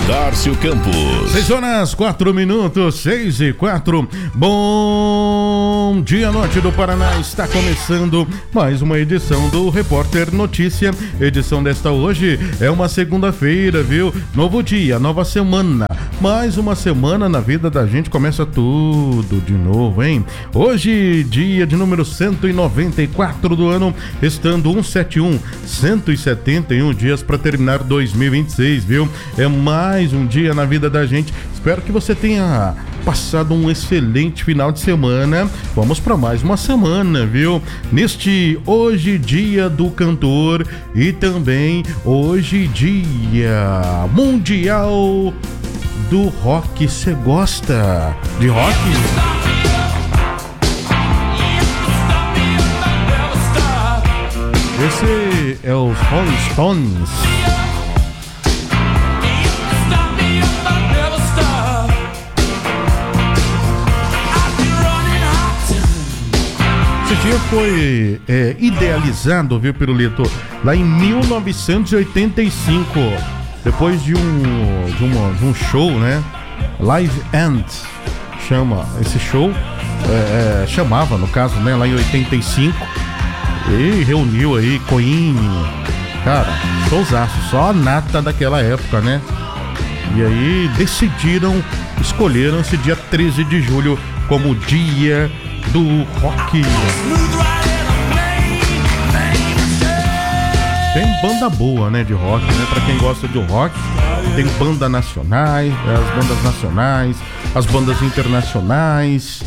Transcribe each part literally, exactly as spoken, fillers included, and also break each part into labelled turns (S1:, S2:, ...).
S1: Márcio Campos.
S2: seis horas, quatro minutos, seis e quatro. Bom dia, norte do Paraná. Está começando mais uma edição do Repórter Notícia. Edição desta hoje é uma segunda-feira, viu? Novo dia, nova semana. Mais uma semana na vida da gente, começa tudo de novo, hein? Hoje, dia de número cento e noventa e quatro do ano, estando cento e setenta e um, cento e setenta e um dias para terminar dois mil e vinte e seis, viu? É mais um dia na vida da gente. Espero que você tenha passado um excelente final de semana. Vamos para mais uma semana, viu? Neste hoje, dia do cantor, e também hoje, dia mundial do rock. Você gosta de rock? Esse é os Rolling Stones. Esse dia foi é, idealizado, viu, Pirulito? Lá em mil novecentos e oitenta e cinco. Depois de um, de, uma, de um show, né? Live End chama esse show, é, é, chamava no caso, né? Lá em oitenta e cinco, e reuniu aí Queen, cara, showzaço, só a nata daquela época, né? E aí decidiram, escolheram esse dia treze de julho como dia do rock. Tem banda boa, né, de rock, né? Pra quem gosta de rock, tem banda nacionais, as bandas nacionais, as bandas internacionais.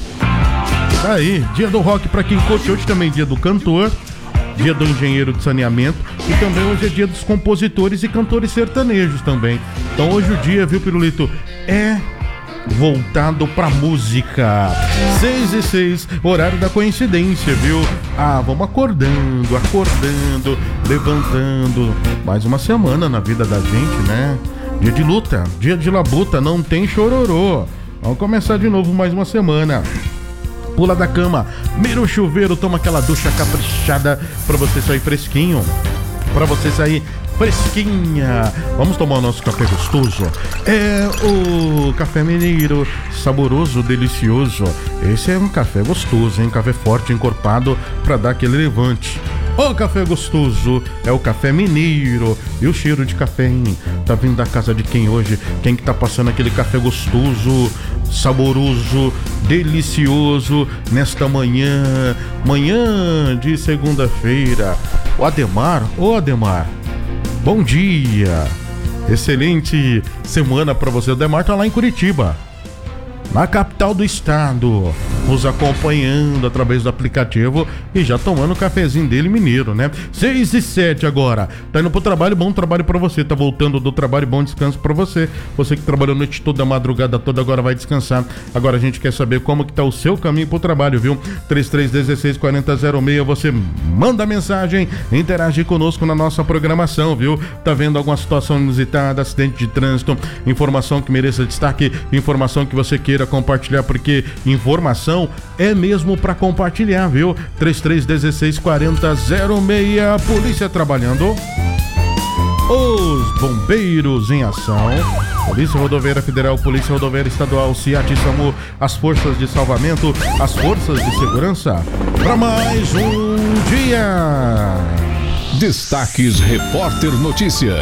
S2: Tá aí, dia do rock pra quem curte. Hoje também dia do cantor, dia do engenheiro de saneamento, e também hoje é dia dos compositores e cantores sertanejos também. Então hoje o dia, viu, Pirulito, é voltado pra música. Seis e seis, horário da coincidência, viu? Ah, vamos acordando, acordando, levantando. Mais uma semana na vida da gente, né? Dia de luta, dia de labuta, não tem chororô. Vamos começar de novo mais uma semana. Pula da cama, mira o chuveiro, toma aquela ducha caprichada pra você sair fresquinho, pra você sair fresquinha. Vamos tomar o nosso café gostoso. É o café mineiro, saboroso, delicioso. Esse é um café gostoso, hein? Café forte, encorpado, pra dar aquele levante. O café gostoso é o café mineiro. E o cheiro de café, hein? Tá vindo da casa de quem hoje? Quem que tá passando aquele café gostoso, saboroso, delicioso nesta manhã, manhã de segunda-feira? O Ademar, ô Ademar, bom dia, excelente semana pra você. O Ademar tá lá em Curitiba, na capital do estado, nos acompanhando através do aplicativo e já tomando o cafezinho dele mineiro, né? seis e sete agora. Tá indo pro trabalho, bom trabalho pra você. Tá voltando do trabalho, bom descanso pra você. Você que trabalhou a noite toda, a madrugada toda, agora vai descansar. Agora a gente quer saber como que tá o seu caminho pro trabalho, viu? três três um seis, quatro zero zero seis, você manda mensagem, interage conosco na nossa programação, viu? Tá vendo alguma situação inusitada, acidente de trânsito, informação que mereça destaque, informação que você queira compartilhar, porque informação é mesmo para compartilhar, viu? três três um seis, quatro zero seis, polícia trabalhando, os bombeiros em ação, Polícia Rodoviária Federal, Polícia Rodoviária Estadual, SEAT e SAMU, as forças de salvamento, as forças de segurança, para mais um dia.
S1: Destaques Repórter Notícia.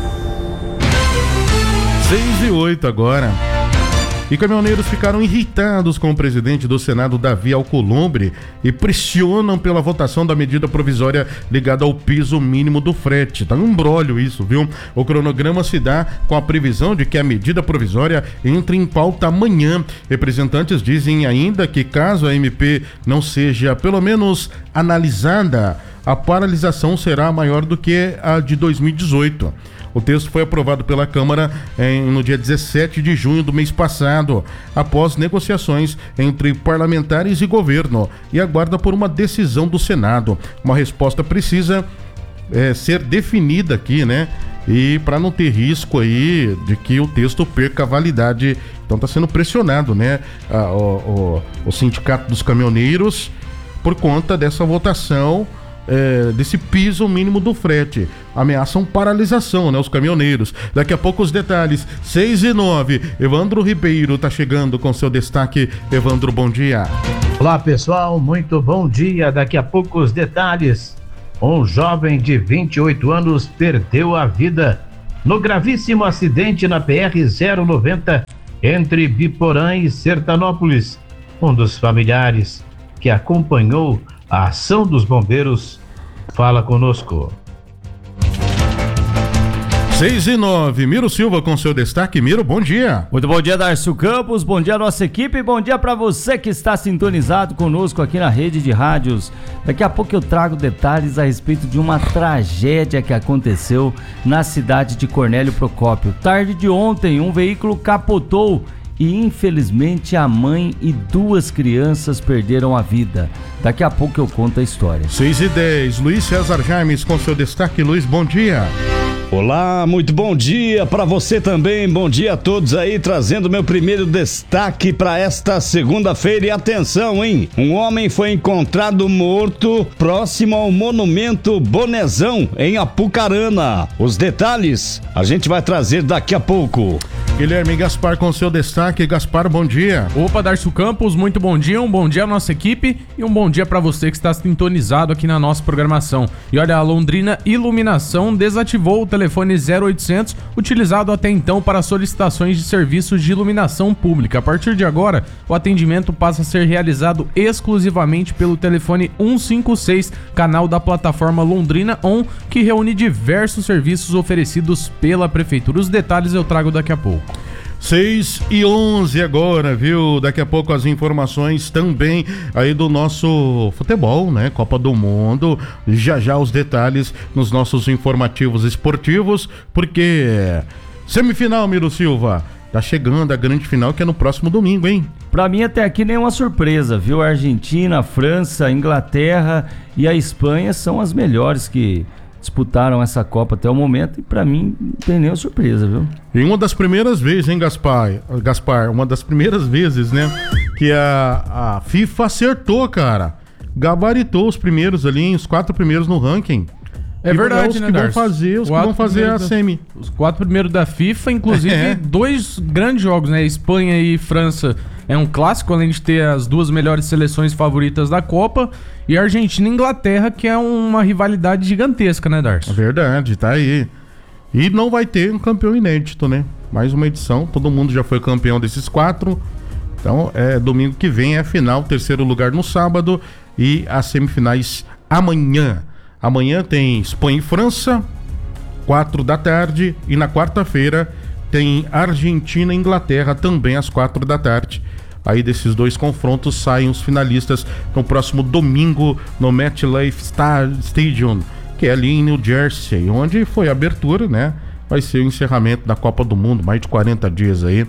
S2: seis e oito agora. E caminhoneiros ficaram irritados com o presidente do Senado, Davi Alcolumbre, e pressionam pela votação da medida provisória ligada ao piso mínimo do frete. Tá um imbróglio isso, viu? O cronograma se dá com a previsão de que a medida provisória entre em pauta amanhã. Representantes dizem ainda que caso a M P não seja pelo menos analisada, a paralisação será maior do que a de dois mil e dezoito. O texto foi aprovado pela Câmara em, no dia dezessete de junho do mês passado, após negociações entre parlamentares e governo, e aguarda por uma decisão do Senado. Uma resposta precisa é, ser definida aqui, né? E para não ter risco aí de que o texto perca a validade. Então está sendo pressionado, né? A, o, o, o Sindicato dos Caminhoneiros por conta dessa votação é, desse piso mínimo do frete. Ameaçam paralisação, né? Os caminhoneiros. Daqui a pouco os detalhes. seis e nove. Evandro Ribeiro tá chegando com seu destaque. Evandro, bom dia.
S3: Olá, pessoal. Muito bom dia. Daqui a pouco os detalhes. Um jovem de vinte e oito anos perdeu a vida no gravíssimo acidente na P R zero noventa entre Biporã e Sertanópolis. Um dos familiares que acompanhou a ação dos bombeiros fala conosco.
S2: seis e nove, Miro Silva com seu destaque. Miro, bom dia.
S4: Muito bom dia, Darcio Campos, bom dia à nossa equipe, bom dia para você que está sintonizado conosco aqui na rede de rádios. Daqui a pouco eu trago detalhes a respeito de uma tragédia que aconteceu na cidade de Cornélio Procópio. Tarde de ontem, um veículo capotou e infelizmente a mãe e duas crianças perderam a vida. Daqui a pouco eu conto a história.
S2: seis e dez, Luiz César James com seu destaque. Luiz, bom dia.
S5: Olá, muito bom dia para você também, bom dia a todos aí, trazendo meu primeiro destaque para esta segunda-feira. E atenção, hein? Um homem foi encontrado morto próximo ao monumento Bonezão, em Apucarana. Os detalhes a gente vai trazer daqui a pouco.
S2: Guilherme Gaspar com seu destaque. Gaspar, bom dia.
S6: Opa, Darcio Campos, muito bom dia, um bom dia à nossa equipe e um bom dia para você que está sintonizado aqui na nossa programação. E olha, a Londrina Iluminação desativou o telefone zero oitocentos, utilizado até então para solicitações de serviços de iluminação pública. A partir de agora, o atendimento passa a ser realizado exclusivamente pelo telefone cento e cinquenta e seis, canal da plataforma Londrina On, que reúne diversos serviços oferecidos pela Prefeitura. Os detalhes eu trago daqui a pouco.
S2: seis e onze agora, viu? Daqui a pouco as informações também aí do nosso futebol, né? Copa do Mundo. Já já os detalhes nos nossos informativos esportivos, porque semifinal, Miro Silva, tá chegando a grande final, que é no próximo domingo, hein?
S4: Pra mim até aqui nenhuma surpresa, viu? A Argentina, a França, a Inglaterra e a Espanha são as melhores que disputaram essa Copa até o momento, e pra mim não tem nenhuma surpresa, viu?
S2: E uma das primeiras vezes, hein, Gaspar? Gaspar, uma das primeiras vezes, né, que a, a FIFA acertou, cara. Gabaritou os primeiros ali, os quatro primeiros no ranking.
S6: É verdade,
S2: os
S6: né,
S2: que vão
S6: Darcio?
S2: fazer, os que vão fazer a semi.
S6: Da, os quatro primeiros da FIFA, inclusive é. dois grandes jogos, né? Espanha e França é um clássico, além de ter as duas melhores seleções favoritas da Copa. E Argentina e Inglaterra, que é uma rivalidade gigantesca, né, Darcio?
S2: É verdade, tá aí. E não vai ter um campeão inédito, né? Mais uma edição, todo mundo já foi campeão desses quatro. Então, é domingo que vem é a final, terceiro lugar no sábado e as semifinais amanhã. Amanhã tem Espanha e França, quatro da tarde, e na quarta-feira tem Argentina e Inglaterra, também às quatro da tarde. Aí desses dois confrontos saem os finalistas no próximo domingo no MetLife Stadium, que é ali em New Jersey, onde foi a abertura, né? Vai ser o encerramento da Copa do Mundo, mais de quarenta dias aí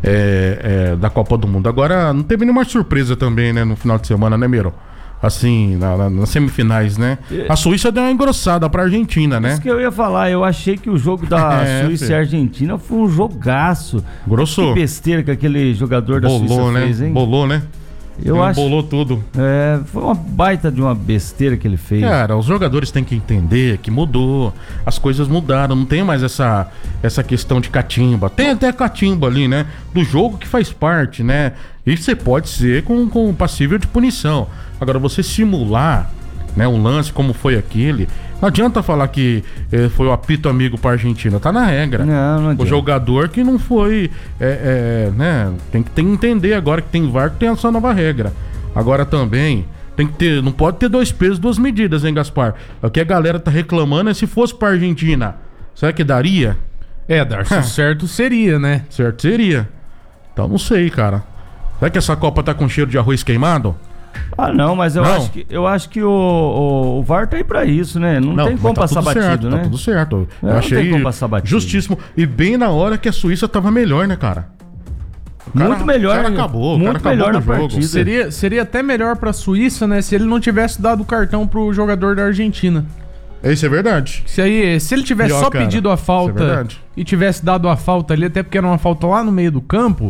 S2: é, é, da Copa do Mundo. Agora, não teve nenhuma surpresa também, né, no final de semana, né, Miro? Assim, na, na, nas semifinais, né? A Suíça deu uma engrossada pra Argentina, né?
S4: Isso que eu ia falar, eu achei que o jogo da é, Suíça filho. e Argentina foi um jogaço.
S2: Grossou.
S4: Que besteira que aquele jogador da
S2: Bolou,
S4: Suíça
S2: né?
S4: fez, hein?
S2: Bolou, né?
S4: Eu
S2: Ele
S4: acho.
S2: Bolou tudo.
S4: É, foi uma baita de uma besteira que ele fez.
S2: Cara, os jogadores têm que entender que mudou. As coisas mudaram. Não tem mais essa, essa questão de catimba. Tem até catimba ali, né? Do jogo que faz parte, né? E você pode ser com, com passível de punição. Agora, você simular, né, um lance como foi aquele, não adianta falar que eh, foi o apito amigo pra Argentina. Tá na regra.
S4: Não, não adianta.
S2: O jogador que não foi, é, é, né, tem que, tem que entender agora que tem V A R, que tem essa nova regra. Agora também tem que ter, não pode ter dois pesos, duas medidas, hein, Gaspar? O que a galera tá reclamando é se fosse pra Argentina, será que daria?
S6: É, Darcio, certo seria, né?
S2: Certo seria. Então não sei, cara. Será que essa Copa tá com cheiro de arroz queimado?
S4: Ah, não, mas eu
S2: não.
S4: acho que, eu acho que o, o, o V A R tá aí pra isso, né? Não, não tem como
S2: tá
S4: passar batido,
S2: certo,
S4: né?
S2: Tá tudo certo. Eu
S4: não
S2: achei
S4: tem como passar batido.
S2: Justíssimo. E bem na hora que a Suíça tava melhor, né, cara?
S4: Cara, muito melhor.
S2: O cara acabou,
S4: muito
S2: o cara
S4: melhor
S2: acabou
S4: na
S2: no
S4: partida.
S2: jogo.
S6: Seria, seria até melhor pra Suíça, né? Se ele não tivesse dado o cartão pro jogador da Argentina.
S2: Isso é verdade.
S6: Se, aí, se ele tivesse
S2: Pior,
S6: só
S2: cara.
S6: pedido a falta
S2: Isso é verdade.
S6: e tivesse dado a falta ali, até porque era uma falta lá no meio do campo,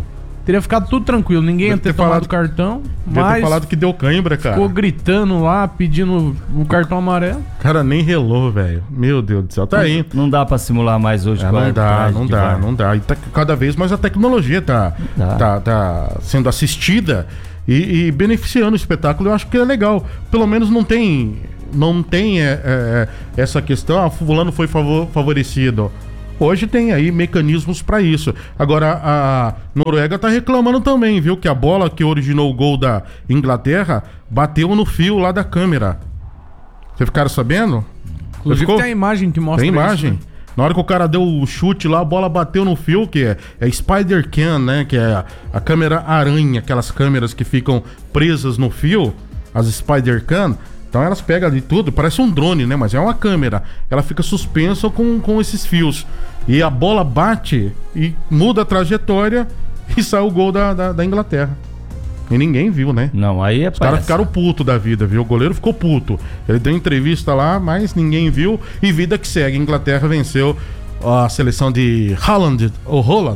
S6: teria ficado tudo tranquilo. Ninguém
S2: Deve
S6: ia ter,
S2: ter
S6: tomado
S2: falado-
S6: o cartão,
S2: Devia
S6: mas
S2: ter falado que deu cãibra, cara.
S6: ficou gritando lá, pedindo o cartão amarelo.
S2: O cara nem relou, velho. Meu Deus do céu. Tá aí.
S4: Não dá pra simular mais hoje
S2: É,
S4: com a
S2: não dá,
S4: arbitragem
S2: não
S4: de
S2: dá,
S4: V A R.
S2: não dá. E tá, cada vez mais a tecnologia tá,
S4: Dá.
S2: tá, tá sendo assistida e, e beneficiando o espetáculo. Eu acho que é legal. Pelo menos não tem, não tem é, é, essa questão, ah, fulano foi favor, favorecido. Hoje tem aí mecanismos pra isso. Agora, a Noruega tá reclamando também, viu? Que a bola que originou o gol da Inglaterra bateu no fio lá da câmera. Vocês ficaram sabendo?
S6: Inclusive
S2: Ficou?
S6: tem a imagem que mostra
S2: Tem imagem?
S6: isso, né?
S2: Na hora que o cara deu o chute lá, a bola bateu no fio, que é, é Spider Cam, né? Que é a, a câmera aranha, aquelas câmeras que ficam presas no fio, as Spider Cam. Então elas pegam ali tudo, parece um drone, né? Mas é uma câmera. Ela fica suspensa com, com esses fios. E a bola bate e muda a trajetória e sai o gol da, da, da Inglaterra. E ninguém viu, né?
S4: Não, aí é
S2: Os caras
S4: palhaçada.
S2: ficaram puto da vida, viu? O goleiro ficou puto. Ele deu entrevista lá, mas ninguém viu. E vida que segue. A Inglaterra venceu a seleção de Haaland, ou Holland,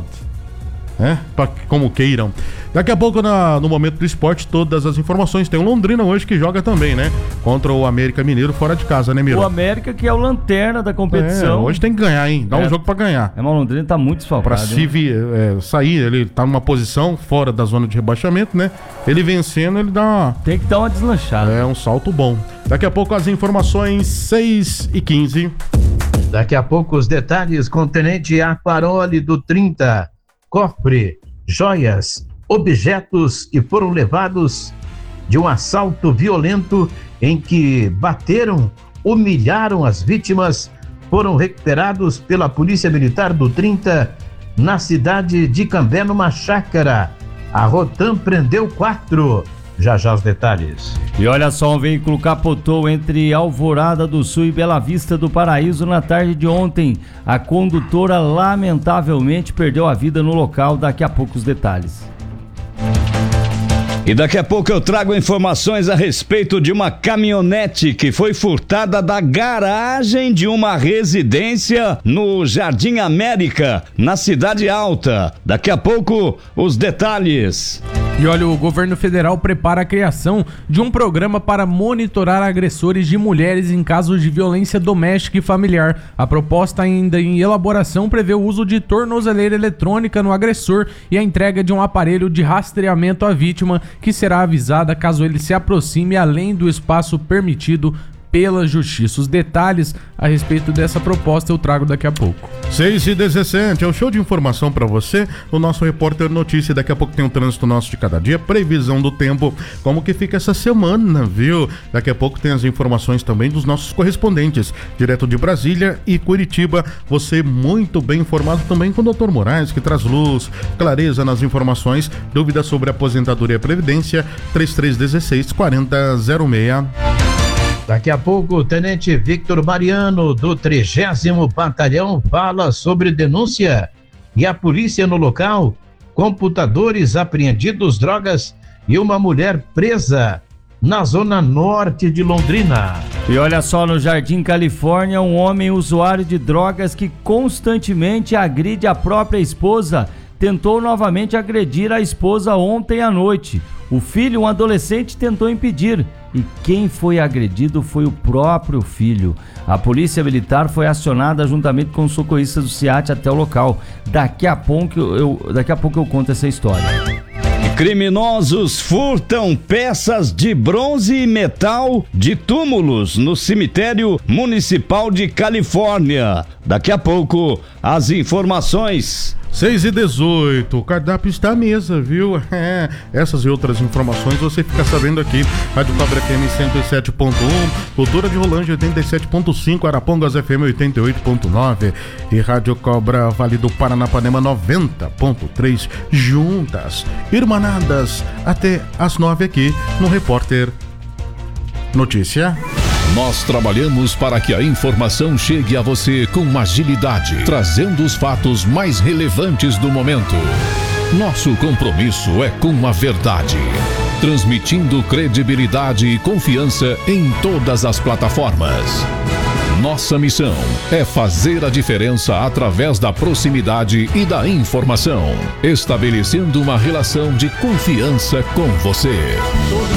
S2: né? Pra, como queiram. Daqui a pouco, na- no Momento do Esporte, todas as informações. Tem o Londrina hoje que joga também, né? Contra o América Mineiro fora de casa, né, Miro?
S4: O América, que é o lanterna da
S2: É,
S4: competição.
S2: hoje tem que ganhar, hein? Dá
S4: É.
S2: um jogo pra ganhar.
S4: É, mas o Londrina tá muito
S2: Pra
S4: desfalcado.
S2: se
S4: hein?
S2: vi- é, sair, ele tá numa posição fora da zona de rebaixamento, né? Ele vencendo, ele dá uma...
S4: Tem que dar uma deslanchada.
S2: É um salto bom. Daqui a pouco as informações seis e quinze.
S3: Daqui a pouco os detalhes com o Tenente Aquaroli do trinta. Cofre, joias, objetos que foram levados de um assalto violento em que bateram, humilharam as vítimas, foram recuperados pela Polícia Militar do trinta na cidade de Cambé, numa chácara. A Rotam prendeu quatro. Já já os detalhes.
S4: E olha só, um veículo capotou entre Alvorada do Sul e Bela Vista do Paraíso na tarde de ontem. A condutora lamentavelmente perdeu a vida no local. Daqui a pouco os detalhes.
S5: E daqui a pouco eu trago informações a respeito de uma caminhonete que foi furtada da garagem de uma residência no Jardim América, na Cidade Alta. Daqui a pouco, os detalhes.
S6: E olha, o governo federal prepara a criação de um programa para monitorar agressores de mulheres em casos de violência doméstica e familiar. A proposta, ainda em elaboração, prevê o uso de tornozeleira eletrônica no agressor e a entrega de um aparelho de rastreamento à vítima, que será avisada caso ele se aproxime além do espaço permitido pela justiça. Os detalhes a respeito dessa proposta eu trago daqui a pouco.
S2: seis e dezessete, é o show de informação pra você, o nosso Repórter Notícia. Daqui a pouco tem o trânsito nosso de cada dia, previsão do tempo, como que fica essa semana, viu? Daqui a pouco tem as informações também dos nossos correspondentes, direto de Brasília e Curitiba. Você muito bem informado também com o doutor Moraes, que traz luz, clareza nas informações. Dúvidas sobre aposentadoria e previdência, trinta e três dezesseis, quarenta zero seis.
S3: Daqui a pouco, o Tenente Victor Mariano, do trigésimo Batalhão, fala sobre denúncia e a polícia no local, computadores apreendidos, drogas e uma mulher presa na zona norte de Londrina.
S4: E olha só, no Jardim Califórnia, um homem usuário de drogas que constantemente agride a própria esposa tentou novamente agredir a esposa ontem à noite. O filho, um adolescente, tentou impedir. E quem foi agredido foi o próprio filho. A polícia militar foi acionada juntamente com os socorristas do SEAT até o local. Daqui a pouco eu, daqui a pouco eu conto essa história.
S5: Criminosos furtam peças de bronze e metal de túmulos no cemitério municipal de Califórnia. Daqui a pouco, as informações.
S2: seis e dezoito, o cardápio está à mesa, viu? É, essas e outras informações você fica sabendo aqui. Rádio Cobra F M cento e sete ponto um, Cultura de Rolândia oitenta e sete ponto cinco, Arapongas F M oitenta e oito ponto nove e Rádio Cobra Vale do Paranapanema noventa ponto três, juntas, irmanadas, até as nove aqui no Repórter Notícia.
S1: Nós trabalhamos para que a informação chegue a você com agilidade, trazendo os fatos mais relevantes do momento. Nosso compromisso é com a verdade, transmitindo credibilidade e confiança em todas as plataformas. Nossa missão é fazer a diferença através da proximidade e da informação, estabelecendo uma relação de confiança com você.
S6: Todos